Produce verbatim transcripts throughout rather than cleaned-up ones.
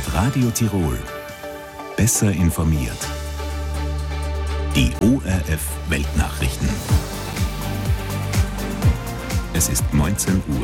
Radio Tirol. Besser informiert. Die O R F Weltnachrichten. Es ist neunzehn Uhr.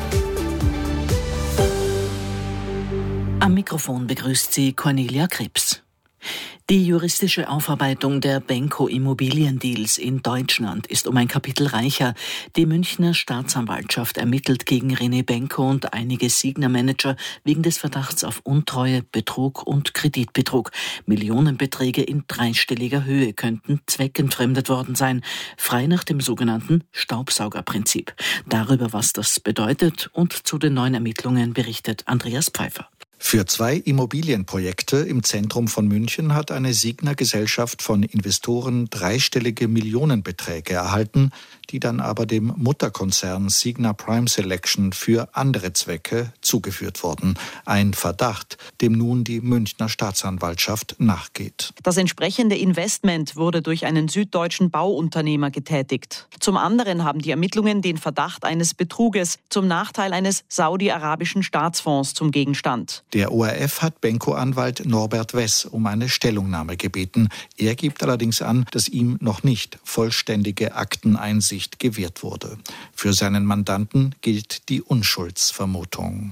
Am Mikrofon begrüßt sie Cornelia Krebs. Die juristische Aufarbeitung der Benko-Immobiliendeals in Deutschland ist um ein Kapitel reicher. Die Münchner Staatsanwaltschaft ermittelt gegen René Benko und einige Signa-Manager wegen des Verdachts auf Untreue, Betrug und Kreditbetrug. Millionenbeträge in dreistelliger Höhe könnten zweckentfremdet worden sein, frei nach dem sogenannten Staubsaugerprinzip. Darüber, was das bedeutet, und zu den neuen Ermittlungen berichtet Andreas Pfeiffer. Für zwei Immobilienprojekte im Zentrum von München hat eine Signa-Gesellschaft von Investoren dreistellige Millionenbeträge erhalten, die dann aber dem Mutterkonzern Signa Prime Selection für andere Zwecke zugeführt wurden. Ein Verdacht, dem nun die Münchner Staatsanwaltschaft nachgeht. Das entsprechende Investment wurde durch einen süddeutschen Bauunternehmer getätigt. Zum anderen haben die Ermittlungen den Verdacht eines Betruges zum Nachteil eines saudi-arabischen Staatsfonds zum Gegenstand. Der O R F hat Benko-Anwalt Norbert Wess um eine Stellungnahme gebeten. Er gibt allerdings an, dass ihm noch nicht vollständige Akteneinsicht gewährt wurde. Für seinen Mandanten gilt die Unschuldsvermutung.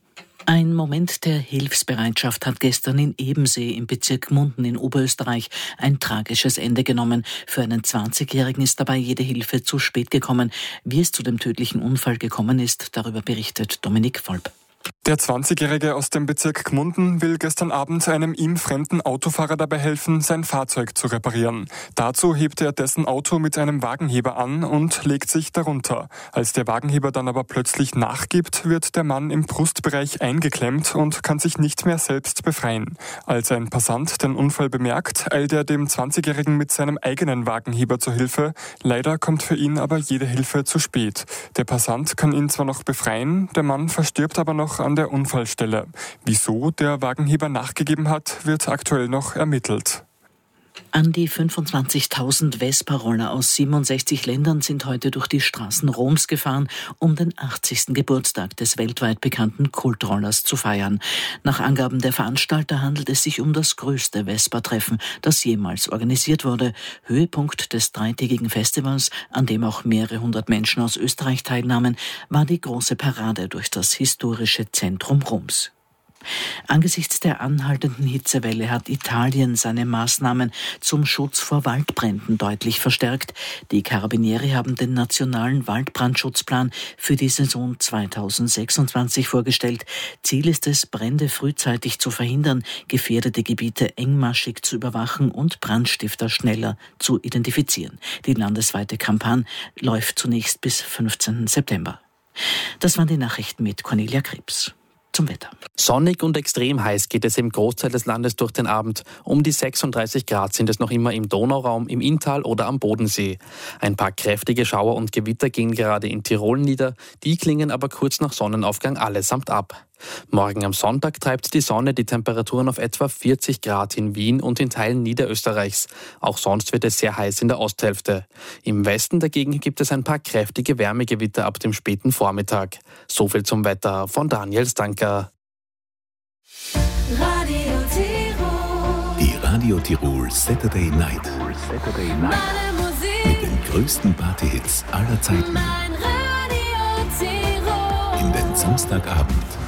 Ein Moment der Hilfsbereitschaft hat gestern in Ebensee im Bezirk Gmunden in Oberösterreich ein tragisches Ende genommen. Für einen zwanzigjährigen ist dabei jede Hilfe zu spät gekommen. Wie es zu dem tödlichen Unfall gekommen ist, darüber berichtet Dominik Volp. Der zwanzigjährige aus dem Bezirk Gmunden will gestern Abend einem ihm fremden Autofahrer dabei helfen, sein Fahrzeug zu reparieren. Dazu hebt er dessen Auto mit einem Wagenheber an und legt sich darunter. Als der Wagenheber dann aber plötzlich nachgibt, wird der Mann im Brustbereich eingeklemmt und kann sich nicht mehr selbst befreien. Als ein Passant den Unfall bemerkt, eilt er dem zwanzigjährigen mit seinem eigenen Wagenheber zur Hilfe. Leider kommt für ihn aber jede Hilfe zu spät. Der Passant kann ihn zwar noch befreien, der Mann verstirbt aber noch an der Unfallstelle. Wieso der Wagenheber nachgegeben hat, wird aktuell noch ermittelt. An die fünfundzwanzigtausend Vespa-Roller aus siebenundsechzig Ländern sind heute durch die Straßen Roms gefahren, um den achtzigsten Geburtstag des weltweit bekannten Kultrollers zu feiern. Nach Angaben der Veranstalter handelt es sich um das größte Vespa-Treffen, das jemals organisiert wurde. Höhepunkt des dreitägigen Festivals, an dem auch mehrere hundert Menschen aus Österreich teilnahmen, war die große Parade durch das historische Zentrum Roms. Angesichts der anhaltenden Hitzewelle hat Italien seine Maßnahmen zum Schutz vor Waldbränden deutlich verstärkt. Die Carabinieri haben den nationalen Waldbrandschutzplan für die Saison zweitausendsechsundzwanzig vorgestellt. Ziel ist es, Brände frühzeitig zu verhindern, gefährdete Gebiete engmaschig zu überwachen und Brandstifter schneller zu identifizieren. Die landesweite Kampagne läuft zunächst bis fünfzehnten September. Das waren die Nachrichten mit Cornelia Krebs. Zum Wetter. Sonnig und extrem heiß geht es im Großteil des Landes durch den Abend. Um die sechsunddreißig Grad sind es noch immer im Donauraum, im Inntal oder am Bodensee. Ein paar kräftige Schauer und Gewitter gehen gerade in Tirol nieder. Die klingen aber kurz nach Sonnenaufgang allesamt ab. Morgen am Sonntag treibt die Sonne die Temperaturen auf etwa vierzig Grad in Wien und in Teilen Niederösterreichs. Auch sonst wird es sehr heiß in der Osthälfte. Im Westen dagegen gibt es ein paar kräftige Wärmegewitter ab dem späten Vormittag. So viel zum Wetter von Daniel Stanker. Radio Tirol. Die Radio Tirol Saturday Night. Saturday Night. Mit den größten Partyhits aller Zeiten. In den Samstagabend